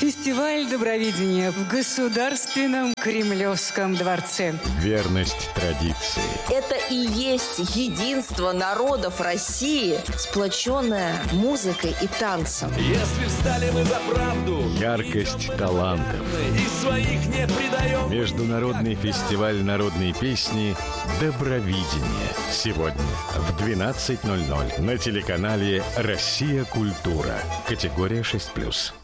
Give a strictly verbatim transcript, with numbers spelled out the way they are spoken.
Фестиваль Добровидения в Государственном Кремлевском дворце. Верность традиции. Это и есть единство народов России, сплоченное музыкой и танцем. Если встали мы за правду, Яркость талантов. и своих не предаем. Международный фестиваль народной песни «Добровидение». Сегодня в двенадцать ноль ноль на телеканале «Россия. Культура». Категория шесть плюс.